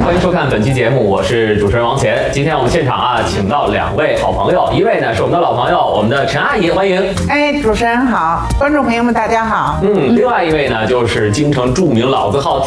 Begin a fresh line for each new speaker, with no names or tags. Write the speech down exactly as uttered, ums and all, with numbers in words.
欢迎收看本期节目，我是主持人王乾。今天我们现场啊，请到两位好朋友，一位呢是我们的老朋友，我们的陈阿姨，欢迎。
哎，主持人好，观众朋友们大家好。
嗯，另外一位呢就是京城著名老字号